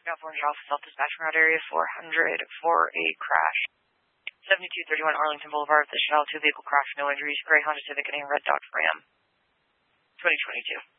California Office Self-Dispatch Route Area 400 for a crash. 7231 Arlington Boulevard, the Chanel 2 vehicle crash, no injuries, gray Honda Civic and a red Dodge Ram. 2022.